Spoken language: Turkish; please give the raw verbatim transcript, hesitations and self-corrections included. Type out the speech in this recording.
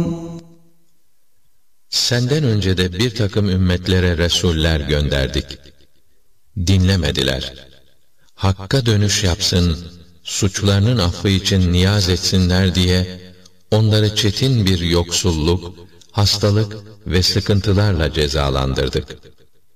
Senden önce de bir takım ümmetlere resuller gönderdik. Dinlemediler. Hakka dönüş yapsın, suçlarının affı için niyaz etsinler diye onları çetin bir yoksulluk, hastalık ve sıkıntılarla cezalandırdık.